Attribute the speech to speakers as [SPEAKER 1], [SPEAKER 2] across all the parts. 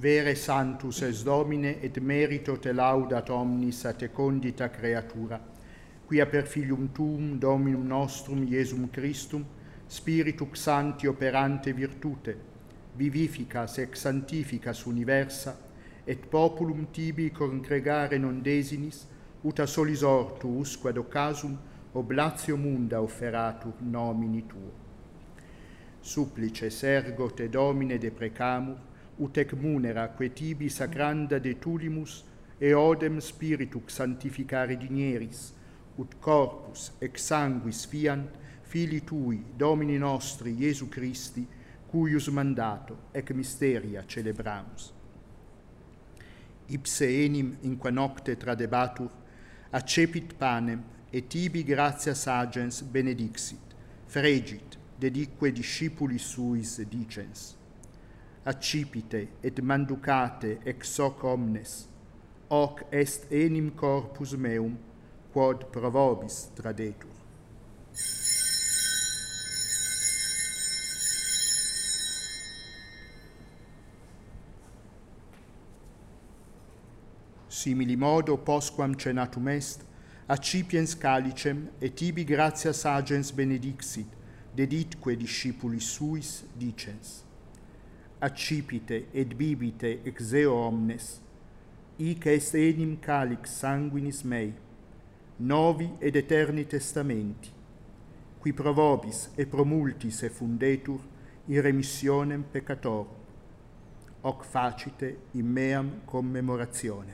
[SPEAKER 1] Vere sanctus es Domine, et merito te laudat omnis a te condita creatura, quia per Filium Tuum, Dominum nostrum, Iesum Christum, Spiritus Sancti operante virtute, vivificas ex sanctificas universa, et populum tibi congregare non desinis, ut a solis ortu usque ad occasum oblatio munda offeratur nomini tuo. Supplices ergo te Domine deprecamur, ut ec munera que tibi sacranda de tulimus e odem spiritus sanctificare digneris, ut corpus ex sanguis fiant Filii tui, Domini nostri, Iesu Christi, cuius mandato ec mysteria celebramus. Ipse enim in qua nocte tradebatur, accepit panem, et tibi gratias agens benedixit, fregit, dedique discipulis suis dicens. Accipite et manducate ex hoc omnes, hoc est enim corpus meum, quod pro vobis tradetur. Simili modo, postquam cenatum est, accipiens calicem, et tibi gratias agens benedixit, deditque discipulis suis dicens. Accipite et bibite ex eo omnes, hic est enim calix sanguinis mei, novi ed eterni testamenti, qui pro vobis e pro multis effundetur in remissionem peccatorum. Hoc facite in meam commemorationem.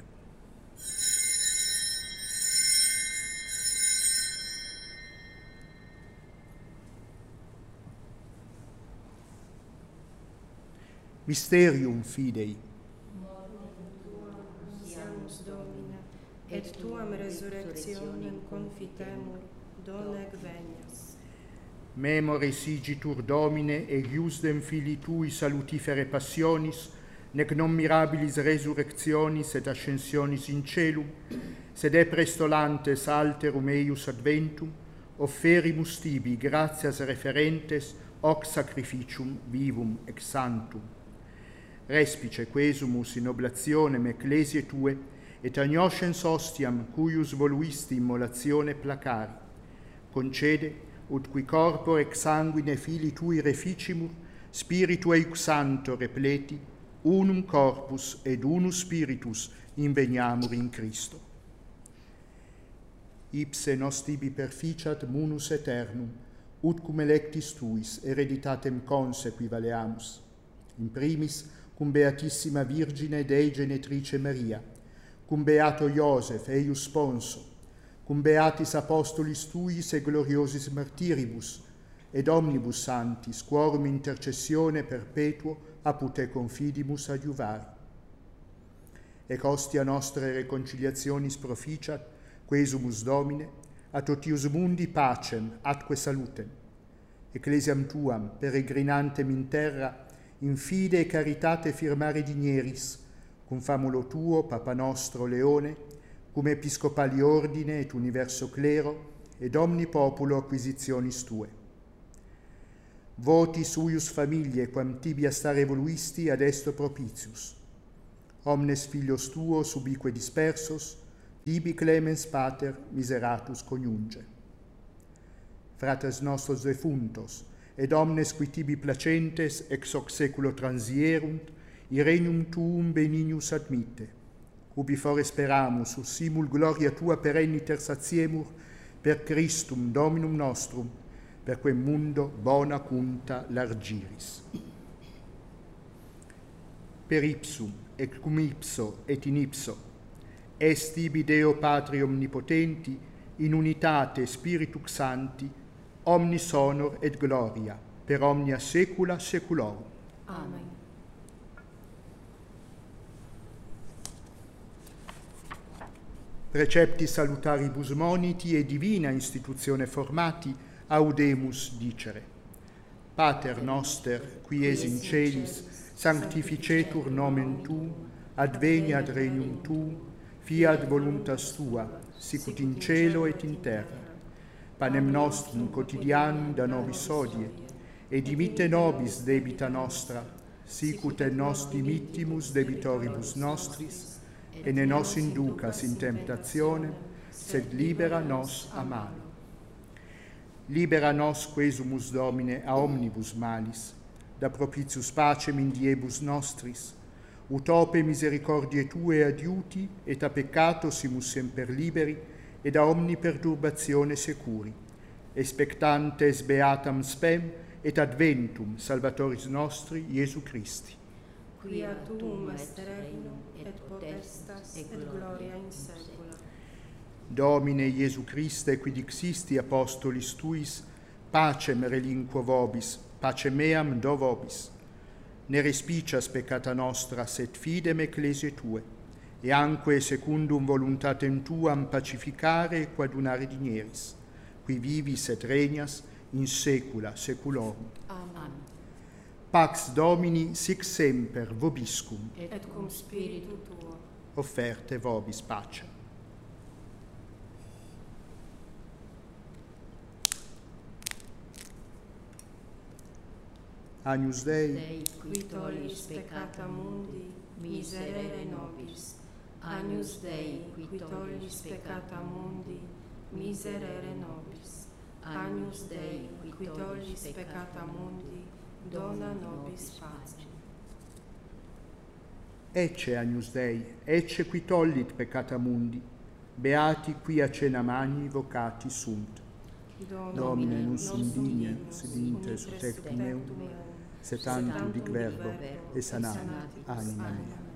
[SPEAKER 1] Mysterium Fidei.
[SPEAKER 2] Mortem tuam siamus Domine, et tuam resurrectionem confitemur, donec venias.
[SPEAKER 1] Memoris igitur Domine, eiusdem Filii Tui salutifere passionis, nec non mirabilis resurrectionis et ascensionis in celum, sed e prestolantes alterum eius adventum, offerimus tibi gratias referentes hoc sacrificium vivum ex sanctum. Respice quesumus in oblationem ecclesiae Tue, et agnoscens ostiam cuius voluisti immolatione placari. Concede, ut qui corpore ex sanguine Filii Tui reficimur, Spiritu eius Sancto repleti, unum corpus ed unus spiritus inveniamur in Christo. Ipse nos tibi perficiat munus aeternum, ut cum electis Tuis hereditatem consequi valeamus. In primis, cum Beatissima Virgine Dei Genetrice Maria, cum Beato Iosef eius sponso, cum Beatis Apostolis Tuis e gloriosis martiribus, ed omnibus santis, quorum intercessione perpetuo apud te confidimus adiuvari. Ec hostia nostre reconciliationis proficiat, quesumus Domine, a totius mundi pacem atque salutem. Ecclesiam Tuam, peregrinantem in terra, in fide e caritate firmare digneris, cum famulo Tuo, Papa nostro Leone, cum episcopali ordine et universo clero, ed omni populo acquisitionis Tue. Votis uius familiae, quam tibia stare voluisti, ad esto propitius. Omnes filios Tuos ubique dispersos, tibi clemens pater miseratus coniunge. Fratres nostros defuntos, ed omnes qui tibi placentes ex hoc seculo transierunt, regnum Tuum benignus admitte, ubi fore speramus, ut simul gloria Tua perenniter satiemur, per Christum Dominum nostrum, per quem mundo bona cunta largiris. Per ipsum, et cum ipso, et in ipso, est tibi Deo Patri omnipotenti, in unitate Spiritus Sancti, omnis honor et gloria, per omnia saecula saeculorum.
[SPEAKER 2] Amen.
[SPEAKER 1] Precepti salutaribus moniti e divina institutione formati, audemus dicere. Pater noster, qui es in celis, sanctificetur nomen Tuum, adveniat regnum Tuum, fiat voluntas Tua, sicut in cielo et in terra. Panem nostrum quotidianum da nobis hodie, et dimitte nobis debita nostra, sicut et nos dimittimus debitoribus nostris, et ne nos inducas in temptationem, sed libera nos a malo. Libera nos quesumus, Domine, a omnibus malis, da propitius pacem in diebus nostris, ut ope misericordiae Tue adiuti, et a peccato simus semper liberi, et a omni perturbatione securi, expectantes beatam spem, et adventum Salvatoris nostri, Iesu Christi.
[SPEAKER 2] Quia tuum est regnum, et potestas, et gloria in saecula.
[SPEAKER 1] Domine Iesu Christe, qui dixisti apostolis Tuis, pacem relinquo vobis, pacem meam do vobis. Ne respicias peccata nostra, sed fidem ecclesiae Tue, e anque secundum voluntatem Tuam pacificare quod unare digneris, qui vivis et regnas in saecula saeculorum.
[SPEAKER 2] Amen.
[SPEAKER 1] Pax Domini sic semper vobiscum,
[SPEAKER 2] Et cum spiritu tuo.
[SPEAKER 1] offerte vobis pacem. Agnus Dei,
[SPEAKER 2] Qui tollis peccata mundi, miserere nobis. Agnus Dei, qui tollis peccata mundi, miserere nobis. Agnus Dei, qui tollis peccata mundi, dona nobis pacem.
[SPEAKER 1] Ecce Agnus Dei, ecce qui tollit peccata mundi, beati qui a cena magni vocati sunt. Domine nus indine, sedinte su tectum meum, sed tantum dic verbo, e sanat anima mea.